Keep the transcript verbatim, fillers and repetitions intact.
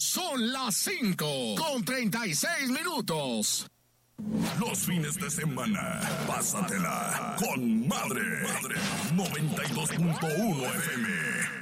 Son las cinco con treinta y seis minutos. Los fines de semana, pásatela con Madre. Madre noventa y dos punto uno F M.